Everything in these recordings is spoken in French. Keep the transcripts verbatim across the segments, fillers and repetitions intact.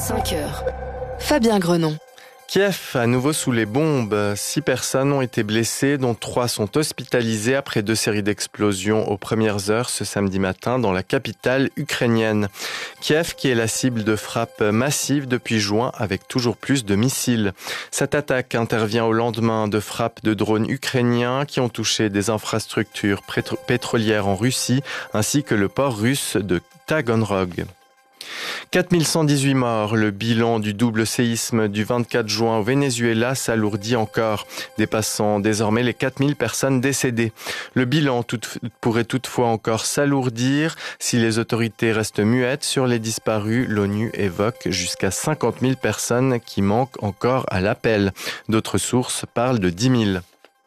cinq heures. Fabien Grenon. Kiev, à nouveau sous les bombes. Six personnes ont été blessées, dont trois sont hospitalisées après deux séries d'explosions aux premières heures ce samedi matin dans la capitale ukrainienne. Kiev, qui est la cible de frappes massives depuis juin avec toujours plus de missiles. Cette attaque intervient au lendemain de frappes de drones ukrainiens qui ont touché des infrastructures pétrolières en Russie ainsi que le port russe de Taganrog. quatre mille cent dix-huit morts, le bilan du double séisme du vingt-quatre juin au Venezuela s'alourdit encore, dépassant désormais les quatre mille personnes décédées. Le bilan tout, pourrait toutefois encore s'alourdir si les autorités restent muettes sur les disparus. L'ONU évoque jusqu'à cinquante mille personnes qui manquent encore à l'appel. D'autres sources parlent de dix mille.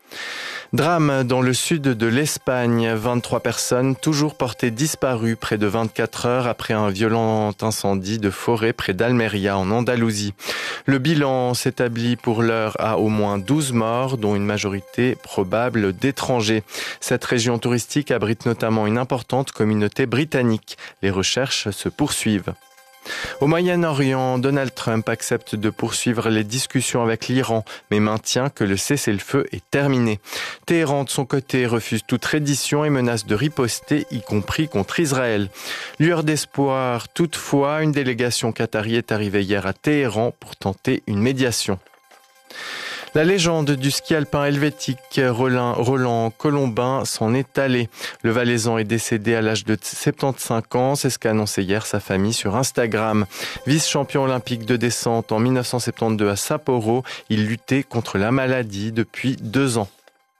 Drame dans le sud de l'Espagne, vingt-trois personnes toujours portées disparues près de vingt-quatre heures après un violent incendie de forêt près d'Almeria en Andalousie. Le bilan s'établit pour l'heure à au moins douze morts, dont une majorité probable d'étrangers. Cette région touristique abrite notamment une importante communauté britannique. Les recherches se poursuivent. Au Moyen-Orient, Donald Trump accepte de poursuivre les discussions avec l'Iran, mais maintient que le cessez-le-feu est terminé. Téhéran, de son côté, refuse toute reddition et menace de riposter, y compris contre Israël. Lueur d'espoir, toutefois, une délégation qatari est arrivée hier à Téhéran pour tenter une médiation. La légende du ski alpin helvétique Roland, Roland Colombin s'en est allée. Le Valaisan est décédé à l'âge de soixante-quinze ans, c'est ce qu'a annoncé hier sa famille sur Instagram. Vice-champion olympique de descente en dix-neuf cent soixante-douze à Sapporo, il luttait contre la maladie depuis deux ans.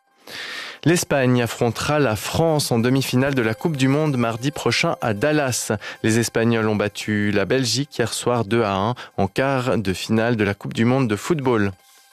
L'Espagne affrontera la France en demi-finale de la Coupe du Monde mardi prochain à Dallas. Les Espagnols ont battu la Belgique hier soir deux à un en quart de finale de la Coupe du Monde de football.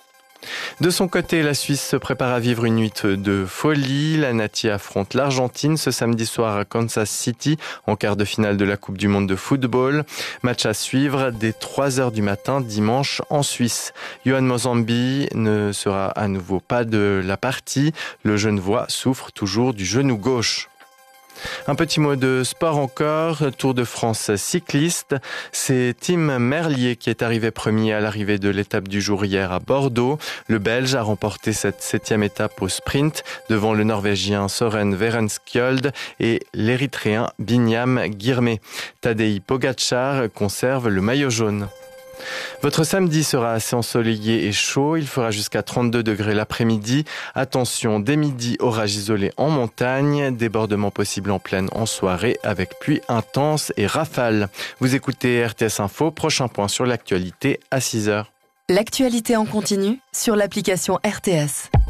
De son côté, la Suisse se prépare à vivre une nuit de folie. La Nati affronte l'Argentine ce samedi soir à Kansas City en quart de finale de la Coupe du Monde de football. Match à suivre dès trois heures du matin dimanche en Suisse. Yohan Mozambi ne sera à nouveau pas de la partie. Le Genevois souffre toujours du genou gauche. Un petit mot de sport encore, Tour de France cycliste. C'est Tim Merlier qui est arrivé premier à l'arrivée de l'étape du jour hier à Bordeaux. Le Belge a remporté cette septième étape au sprint devant le Norvégien Søren Werenskjold et l'Érythréen Binyam Girmay. Tadej Pogačar conserve le maillot jaune. Votre samedi sera assez ensoleillé et chaud, il fera jusqu'à trente-deux degrés l'après-midi. Attention, dès midi, orage isolé en montagne, débordement possible en plaine en soirée avec pluie intense et rafales. Vous écoutez R T S Info, prochain point sur l'actualité à six heures. L'actualité en continu sur l'application R T S.